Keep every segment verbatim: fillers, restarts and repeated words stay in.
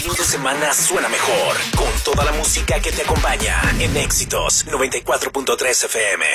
fin de semana suena mejor, con toda la música que te acompaña en Éxitos noventa y cuatro punto tres F M.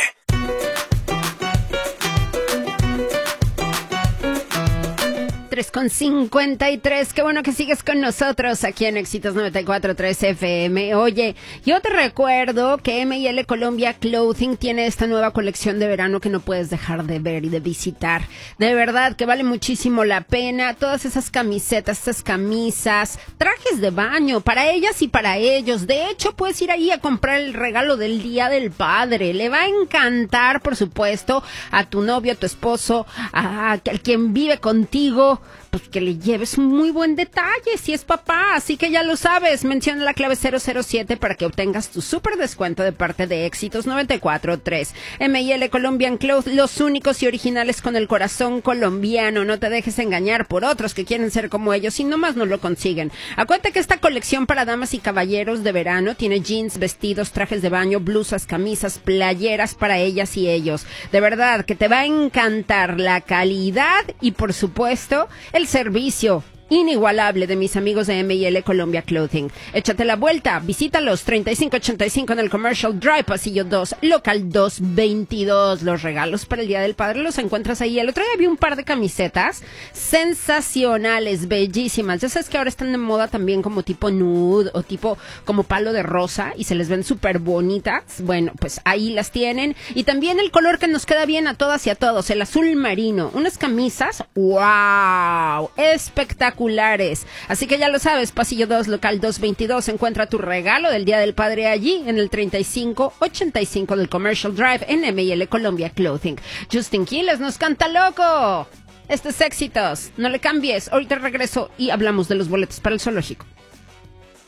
tres con cincuenta y tres, qué bueno que sigues con nosotros aquí en Éxitos noventa y cuatro punto tres F M. Oye, yo te recuerdo que M y L Colombia Clothing tiene esta nueva colección de verano que no puedes dejar de ver y de visitar. De verdad que vale muchísimo la pena. Todas esas camisetas, esas camisas, trajes de baño para ellas y para ellos. De hecho, puedes ir ahí a comprar el regalo del Día del Padre. Le va a encantar, por supuesto, a tu novio, a tu esposo, a, a, a quien vive contigo. Pues que le lleves un muy buen detalle si es papá, así que ya lo sabes, menciona la clave cero cero siete para que obtengas tu súper descuento de parte de Éxitos noventa y cuatro punto tres. M y L Colombian Cloth, los únicos y originales con el corazón colombiano. No te dejes engañar por otros que quieren ser como ellos y nomás no lo consiguen. Acuérdate que esta colección para damas y caballeros de verano tiene jeans, vestidos, trajes de baño, blusas, camisas, playeras para ellas y ellos. De verdad que te va a encantar la calidad y por supuesto el servicio inigualable de mis amigos de M y L Colombia Clothing. Échate la vuelta, visítalos, treinta y cinco ochenta y cinco en el Commercial Drive, pasillo dos, local doscientos veintidós. Los regalos para el Día del Padre los encuentras ahí. El otro día vi un par de camisetas sensacionales, bellísimas. Ya sabes que ahora están de moda también como tipo nude o tipo como palo de rosa y se les ven súper bonitas. Bueno, pues ahí las tienen. Y también el color que nos queda bien a todas y a todos, el azul marino. Unas camisas, wow, espectaculares. Así que ya lo sabes, pasillo dos, local doscientos veintidós, encuentra tu regalo del Día del Padre allí en el treinta y cinco ochenta y cinco del Commercial Drive en M y L Colombia Clothing. Justin Quiles nos canta loco. Estos Éxitos, no le cambies, ahorita regreso y hablamos de los boletos para el zoológico.